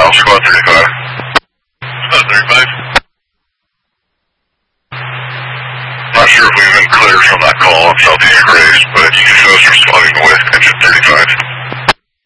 Golf Squad 35. 35. Not sure if we've been cleared from that call on Southeast Grace.